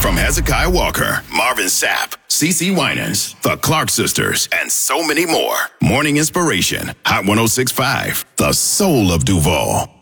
From Hezekiah Walker, Marvin Sapp, CeCe Winans, the Clark Sisters, and so many more. Morning Inspiration, Hot 106.5, the soul of Duval.